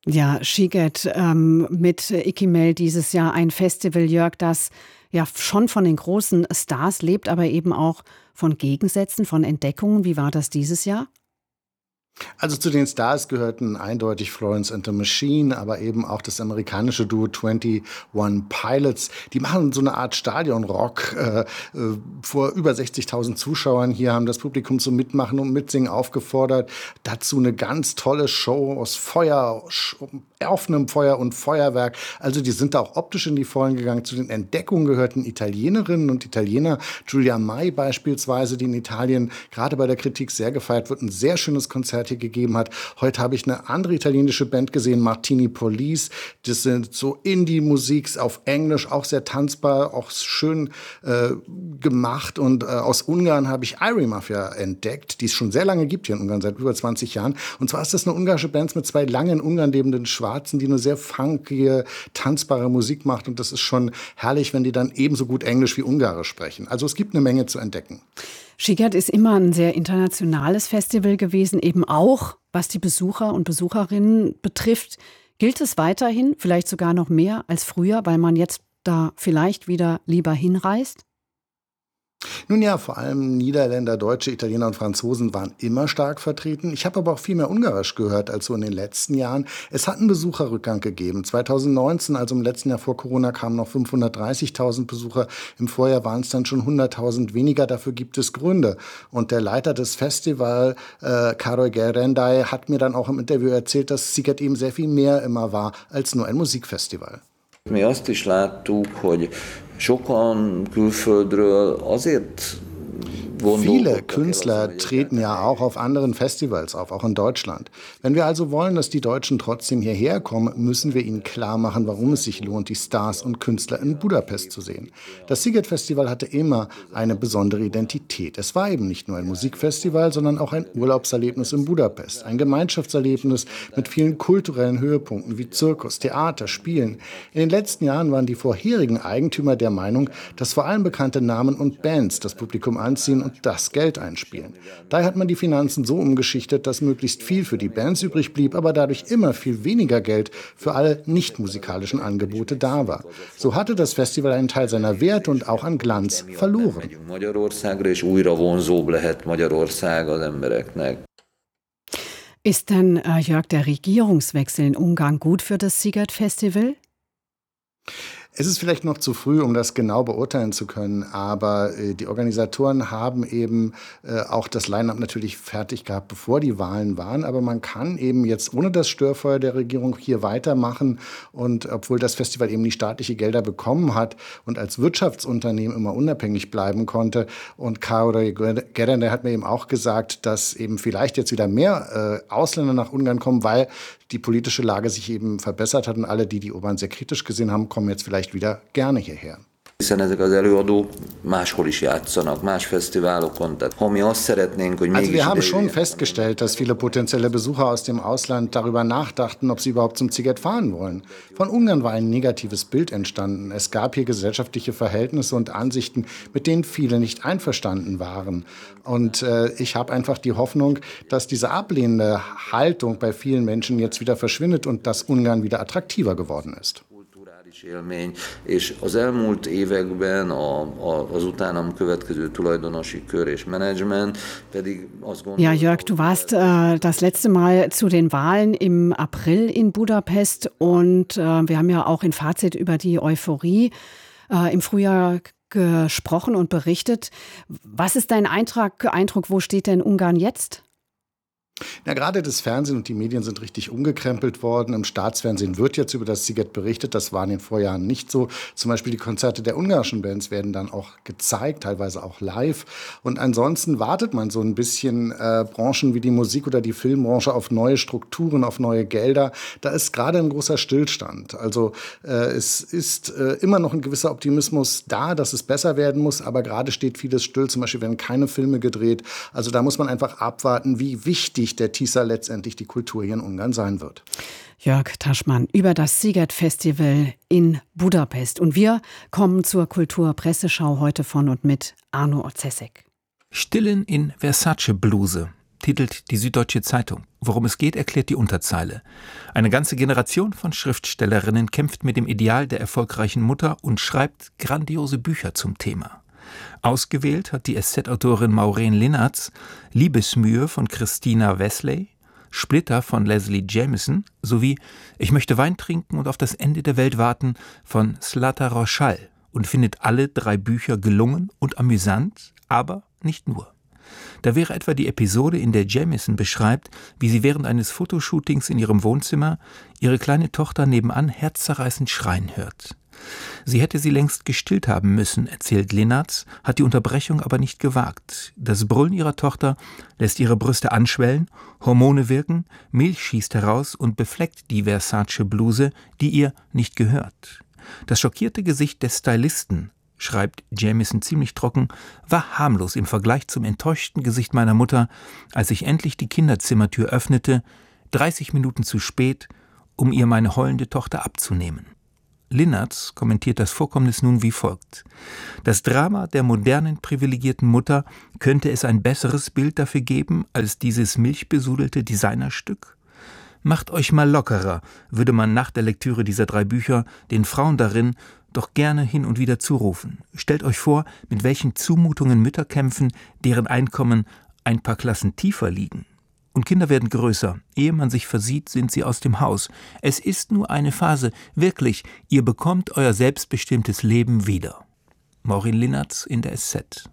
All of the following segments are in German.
Ja, Sziget mit Ikimel dieses Jahr ein Festival, Jörg, das ja schon von den großen Stars lebt, aber eben auch von Gegensätzen, von Entdeckungen. Wie war das dieses Jahr? Also zu den Stars gehörten eindeutig Florence and the Machine, aber eben auch das amerikanische Duo 21 Pilots. Die machen so eine Art Stadionrock vor über 60.000 Zuschauern hier, haben das Publikum zum Mitmachen und Mitsingen aufgefordert. Dazu eine ganz tolle Show aus Feuer, offenem Feuer und Feuerwerk. Also die sind da auch optisch in die Vollen gegangen. Zu den Entdeckungen gehörten Italienerinnen und Italiener. Giulia Mai beispielsweise, die in Italien gerade bei der Kritik sehr gefeiert wird, ein sehr schönes Konzert hier gegeben hat. Heute habe ich eine andere italienische Band gesehen, Martini Police. Das sind so Indie-Musik auf Englisch, auch sehr tanzbar, auch schön gemacht. Und aus Ungarn habe ich Irie Mafia entdeckt, die es schon sehr lange gibt hier in Ungarn, seit über 20 Jahren. Und zwar ist das eine ungarische Band mit zwei langen in Ungarn lebenden Schwarzen, die eine sehr funkige, tanzbare Musik macht. Und das ist schon herrlich, wenn die dann ebenso gut Englisch wie Ungarisch sprechen. Also es gibt eine Menge zu entdecken. Sziget ist immer ein sehr internationales Festival gewesen, eben auch was die Besucher und Besucherinnen betrifft. Gilt es weiterhin, vielleicht sogar noch mehr als früher, weil man jetzt da vielleicht wieder lieber hinreist? Nun ja, vor allem Niederländer, Deutsche, Italiener und Franzosen waren immer stark vertreten. Ich habe aber auch viel mehr Ungarisch gehört als so in den letzten Jahren. Es hat einen Besucherrückgang gegeben. 2019, also im letzten Jahr vor Corona, kamen noch 530.000 Besucher. Im Vorjahr waren es dann schon 100.000 weniger. Dafür gibt es Gründe. Und der Leiter des Festivals, Károly Gerendai, hat mir dann auch im Interview erzählt, dass Sziget eben sehr viel mehr immer war als nur ein Musikfestival. Mi azt is láttuk, hogy sokan külföldről azért Viele Künstler treten ja auch auf anderen Festivals auf, auch in Deutschland. Wenn wir also wollen, dass die Deutschen trotzdem hierher kommen, müssen wir ihnen klar machen, warum es sich lohnt, die Stars und Künstler in Budapest zu sehen. Das Sziget-Festival hatte immer eine besondere Identität. Es war eben nicht nur ein Musikfestival, sondern auch ein Urlaubserlebnis in Budapest. Ein Gemeinschaftserlebnis mit vielen kulturellen Höhepunkten wie Zirkus, Theater, Spielen. In den letzten Jahren waren die vorherigen Eigentümer der Meinung, dass vor allem bekannte Namen und Bands das Publikum anziehen und das Geld einspielen. Daher hat man die Finanzen so umgeschichtet, dass möglichst viel für die Bands übrig blieb, aber dadurch immer viel weniger Geld für alle nicht-musikalischen Angebote da war. So hatte das Festival einen Teil seiner Werte und auch an Glanz verloren. Ist denn, Jörg, der Regierungswechsel in Ungarn gut für das Sziget-Festival? Es ist vielleicht noch zu früh, um das genau beurteilen zu können, aber die Organisatoren haben eben auch das Line-up natürlich fertig gehabt, bevor die Wahlen waren. Aber man kann eben jetzt ohne das Störfeuer der Regierung hier weitermachen. Und obwohl das Festival eben nicht staatliche Gelder bekommen hat und als Wirtschaftsunternehmen immer unabhängig bleiben konnte. Und Károly Gerendai hat mir eben auch gesagt, dass eben vielleicht jetzt wieder mehr Ausländer nach Ungarn kommen, weil die politische Lage sich eben verbessert hat und alle, die Orbán sehr kritisch gesehen haben, kommen jetzt vielleicht wieder gerne hierher. Hiszen ezek az előadók máshol is játszanak, más fesztiválokon. Tehát ha mi azt szeretnénk, hogy Also mégis wir haben ide schon jöjjenek, festgestellt, dass viele potenzielle Besucher aus dem Ausland darüber nachdachten, ob sie überhaupt zum Sziget fahren wollen. Von Ungarn war ein negatives Bild entstanden. Es gab hier gesellschaftliche Verhältnisse und Ansichten, mit denen viele nicht einverstanden waren. Und ich habe einfach die Hoffnung, dass diese ablehnende Haltung bei vielen Menschen jetzt wieder verschwindet und dass Ungarn wieder attraktiver geworden ist. kulturális élmény, és az elmúlt években az utánam következő tulajdonosi kör és menedzsment pedig azt Ja, gondolom, Jörg, du warst das letzte Mal zu den Wahlen im April in Budapest und wir haben ja auch in Fazit über die Euphorie im Frühjahr gesprochen und berichtet. Was ist dein Eindruck, wo steht denn Ungarn jetzt? Ja, gerade das Fernsehen und die Medien sind richtig umgekrempelt worden. Im Staatsfernsehen wird jetzt über das Sziget berichtet. Das war in den Vorjahren nicht so. Zum Beispiel die Konzerte der ungarischen Bands werden dann auch gezeigt, teilweise auch live. Und ansonsten wartet man so ein bisschen Branchen wie die Musik- oder die Filmbranche auf neue Strukturen, auf neue Gelder. Da ist gerade ein großer Stillstand. Also es ist immer noch ein gewisser Optimismus da, dass es besser werden muss. Aber gerade steht vieles still. Zum Beispiel werden keine Filme gedreht. Also da muss man einfach abwarten, wie wichtig der TISA letztendlich die Kultur hier in Ungarn sein wird. Jörg Taschmann über das Sziget-Festival in Budapest. Und wir kommen zur Kulturpresseschau heute von und mit Arno Orzesek. Stillen in Versace-Bluse. titelt die Süddeutsche Zeitung. Worum es geht, erklärt die Unterzeile. Eine ganze Generation von Schriftstellerinnen kämpft mit dem Ideal der erfolgreichen Mutter und schreibt grandiose Bücher zum Thema. Ausgewählt hat die SZ-Autorin Maureen Linnertz Liebesmühe von Christina Wesley, Splitter von Leslie Jamison sowie Ich möchte Wein trinken und auf das Ende der Welt warten von Zlata Roschall und findet alle 3 Bücher gelungen und amüsant, aber nicht nur. Da wäre etwa die Episode, in der Jamison beschreibt, wie sie während eines Fotoshootings in ihrem Wohnzimmer ihre kleine Tochter nebenan herzzerreißend schreien hört. Sie hätte sie längst gestillt haben müssen, erzählt Linnertz, hat die Unterbrechung aber nicht gewagt. Das Brüllen ihrer Tochter lässt ihre Brüste anschwellen, Hormone wirken, Milch schießt heraus und befleckt die Versace-Bluse, die ihr nicht gehört. Das schockierte Gesicht des Stylisten, schreibt Jamison ziemlich trocken, war harmlos im Vergleich zum enttäuschten Gesicht meiner Mutter, als ich endlich die Kinderzimmertür öffnete, 30 Minuten zu spät, um ihr meine heulende Tochter abzunehmen. Linnertz kommentiert das Vorkommnis nun wie folgt. Das Drama der modernen privilegierten Mutter, könnte es ein besseres Bild dafür geben als dieses milchbesudelte Designerstück? Macht euch mal lockerer, würde man nach der Lektüre dieser 3 Bücher den Frauen darin doch gerne hin und wieder zurufen. Stellt euch vor, mit welchen Zumutungen Mütter kämpfen, deren Einkommen ein paar Klassen tiefer liegen. Und Kinder werden größer. Ehe man sich versieht, sind sie aus dem Haus. Es ist nur eine Phase. Wirklich, ihr bekommt euer selbstbestimmtes Leben wieder. Maureen Linnertz in der SZ.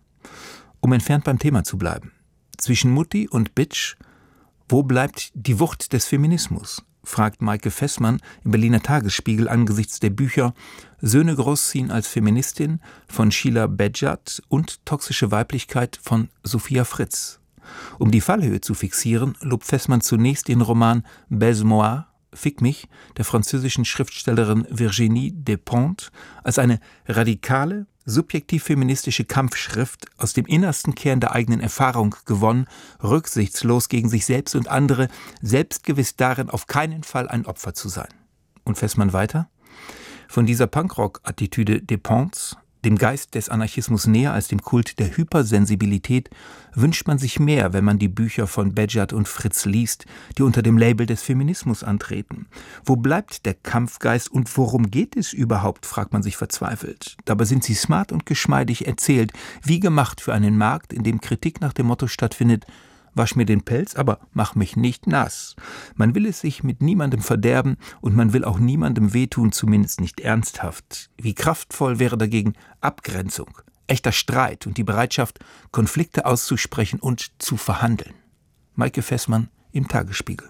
Um entfernt beim Thema zu bleiben. Zwischen Mutti und Bitch, wo bleibt die Wucht des Feminismus? Fragt Maike Fessmann im Berliner Tagesspiegel angesichts der Bücher Söhne großziehen als Feministin von Sheila Bedjat und Toxische Weiblichkeit von Sophia Fritz. Um die Fallhöhe zu fixieren, lobt Fessmann zunächst den Roman Baise-moi, Fick mich, der französischen Schriftstellerin Virginie Despentes, als eine radikale, subjektiv-feministische Kampfschrift aus dem innersten Kern der eigenen Erfahrung gewonnen, rücksichtslos gegen sich selbst und andere, selbstgewiss darin, auf keinen Fall ein Opfer zu sein. Und Fessmann weiter? Von dieser Punkrock-Attitüde Despentes, dem Geist des Anarchismus näher als dem Kult der Hypersensibilität, wünscht man sich mehr, wenn man die Bücher von Bedjat und Fritz liest, die unter dem Label des Feminismus antreten. Wo bleibt der Kampfgeist und worum geht es überhaupt, fragt man sich verzweifelt. Dabei sind sie smart und geschmeidig erzählt, wie gemacht für einen Markt, in dem Kritik nach dem Motto stattfindet: Wasch mir den Pelz, aber mach mich nicht nass. Man will es sich mit niemandem verderben und man will auch niemandem wehtun, zumindest nicht ernsthaft. Wie kraftvoll wäre dagegen Abgrenzung, echter Streit und die Bereitschaft, Konflikte auszusprechen und zu verhandeln. Maike Fessmann im Tagesspiegel.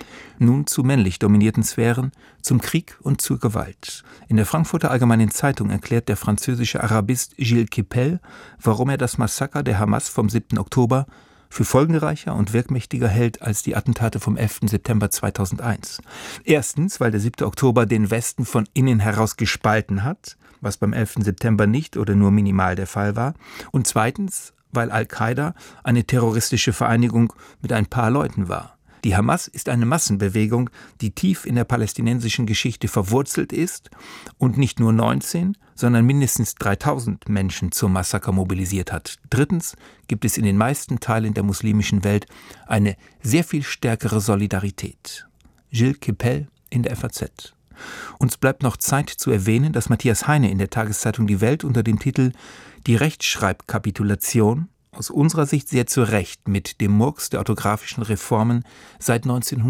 Nun zu männlich dominierten Sphären, zum Krieg und zur Gewalt. In der Frankfurter Allgemeinen Zeitung erklärt der französische Arabist Gilles Kepel, warum er das Massaker der Hamas vom 7. Oktober für folgenreicher und wirkmächtiger hält als die Attentate vom 11. September 2001. Erstens, weil der 7. Oktober den Westen von innen heraus gespalten hat, was beim 11. September nicht oder nur minimal der Fall war. Und zweitens, weil Al-Qaida eine terroristische Vereinigung mit ein paar Leuten war. Die Hamas ist eine Massenbewegung, die tief in der palästinensischen Geschichte verwurzelt ist und nicht nur 19, sondern mindestens 3000 Menschen zum Massaker mobilisiert hat. Drittens gibt es in den meisten Teilen der muslimischen Welt eine sehr viel stärkere Solidarität. Gilles Kepel in der FAZ. Uns bleibt noch Zeit zu erwähnen, dass Matthias Heine in der Tageszeitung Die Welt unter dem Titel »Die Rechtschreibkapitulation« aus unserer Sicht sehr zu Recht mit dem Murks der orthografischen Reformen seit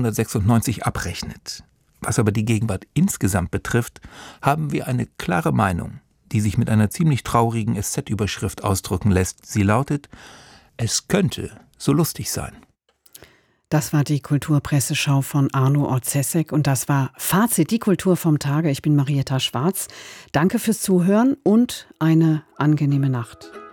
1996 abrechnet. Was aber die Gegenwart insgesamt betrifft, haben wir eine klare Meinung, die sich mit einer ziemlich traurigen SZ-Überschrift ausdrücken lässt. Sie lautet: Es könnte so lustig sein. Das war die Kulturpresseschau von Arno Orzesek und das war Fazit, die Kultur vom Tage. Ich bin Marietta Schwarz. Danke fürs Zuhören und eine angenehme Nacht.